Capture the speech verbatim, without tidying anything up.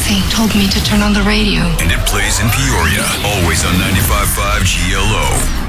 Something told me to turn on the radio. And it plays in Peoria, always on ninety-five point five G L O.